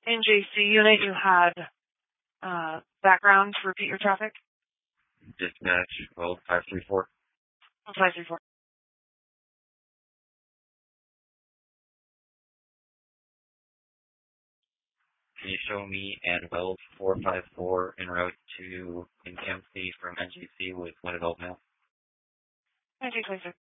NJC unit, you had background. Repeat your traffic. Dispatch, 534. 534. Can you show me at 454 en route to Incamp from NGC with one adult male? 1926.